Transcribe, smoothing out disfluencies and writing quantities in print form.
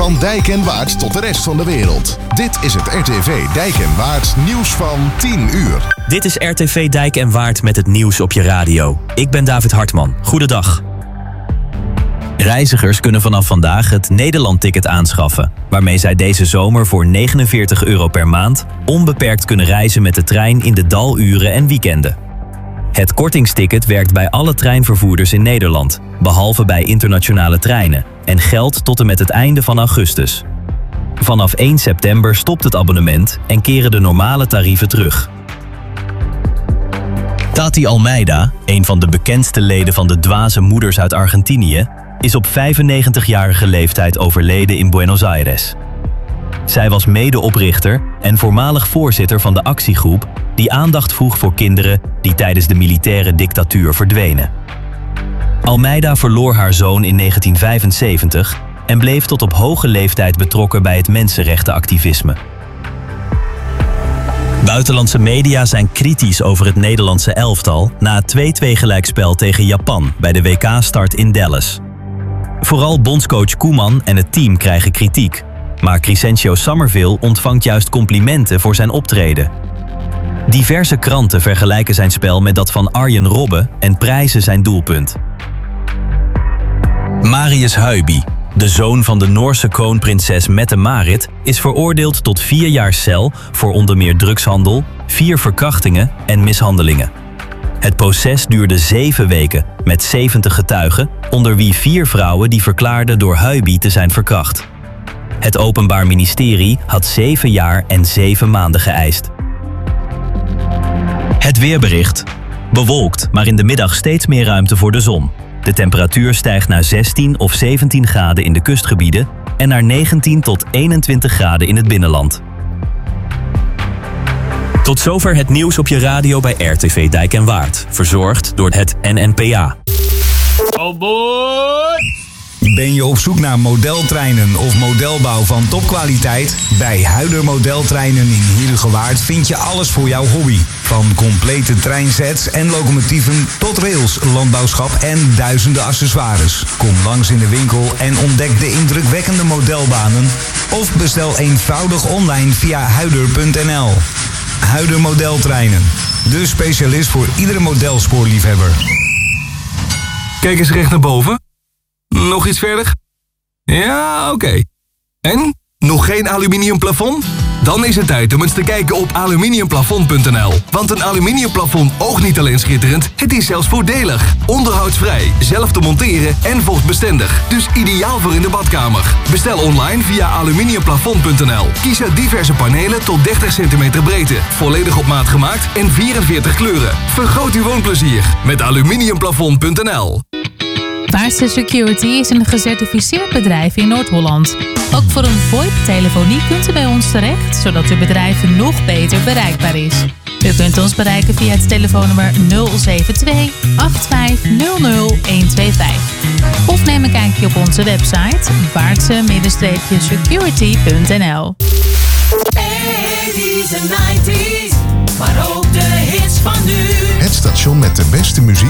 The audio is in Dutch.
Van Dijk en Waard tot de rest van de wereld. Dit is het RTV Dijk en Waard nieuws van 10 uur. Dit is RTV Dijk en Waard met het nieuws op je radio. Ik ben David Hartman. Goedendag. Reizigers kunnen vanaf vandaag het Nederland-ticket aanschaffen, waarmee zij deze zomer voor €49 per maand onbeperkt kunnen reizen met de trein in de daluren en weekenden. Het kortingsticket werkt bij alle treinvervoerders in Nederland, behalve bij internationale treinen, en geldt tot en met het einde van augustus. Vanaf 1 september stopt het abonnement en keren de normale tarieven terug. Tati Almeida, een van de bekendste leden van de Dwaze Moeders uit Argentinië, is op 95-jarige leeftijd overleden in Buenos Aires. Zij was medeoprichter en voormalig voorzitter van de actiegroep die aandacht vroeg voor kinderen die tijdens de militaire dictatuur verdwenen. Almeida verloor haar zoon in 1975 en bleef tot op hoge leeftijd betrokken bij het mensenrechtenactivisme. Buitenlandse media zijn kritisch over het Nederlandse elftal na het 2-2 gelijkspel tegen Japan bij de WK-start in Dallas. Vooral bondscoach Koeman en het team krijgen kritiek, maar Crescencio Summerville ontvangt juist complimenten voor zijn optreden. Diverse kranten vergelijken zijn spel met dat van Arjen Robben en prijzen zijn doelpunt. Marius Huiby, de zoon van de Noorse kroonprinses Mette-Marit, is veroordeeld tot 4 jaar cel voor onder meer drugshandel, 4 verkrachtingen en mishandelingen. Het proces duurde 7 weken met 70 getuigen, onder wie 4 vrouwen die verklaarden door Huiby te zijn verkracht. Het Openbaar Ministerie had 7 jaar en 7 maanden geëist. Het weerbericht. Bewolkt, maar in de middag steeds meer ruimte voor de zon. De temperatuur stijgt naar 16 of 17 graden in de kustgebieden en naar 19 tot 21 graden in het binnenland. Tot zover het nieuws op je radio bij RTV Dijk en Waard. Verzorgd door het NNPA. Oh boy! Ben je op zoek naar modeltreinen of modelbouw van topkwaliteit? Bij Huider Modeltreinen in Heerhugowaard vind je alles voor jouw hobby. Van complete treinsets en locomotieven tot rails, landbouwschap en duizenden accessoires. Kom langs in de winkel en ontdek de indrukwekkende modelbanen. Of bestel eenvoudig online via huider.nl. Huider Modeltreinen. De specialist voor iedere modelspoorliefhebber. Kijk eens recht naar boven. Nog iets verder? Ja, oké. En? Nog geen aluminium plafond? Dan is het tijd om eens te kijken op aluminiumplafond.nl. Want een aluminiumplafond oogt niet alleen schitterend, het is zelfs voordelig. Onderhoudsvrij, zelf te monteren en vochtbestendig. Dus ideaal voor in de badkamer. Bestel online via aluminiumplafond.nl. Kies uit diverse panelen tot 30 cm breedte. Volledig op maat gemaakt en 44 kleuren. Vergroot uw woonplezier met aluminiumplafond.nl. Vaartse Security is een gecertificeerd bedrijf in Noord-Holland. Ook voor een VoIP-telefonie kunt u bij ons terecht, zodat uw bedrijf nog beter bereikbaar is. U kunt ons bereiken via het telefoonnummer 072 8500 125. Of neem een kijkje op onze website vaartse-security.nl. 80s en 90s, maar ook de hits van nu. Het station met de beste muziek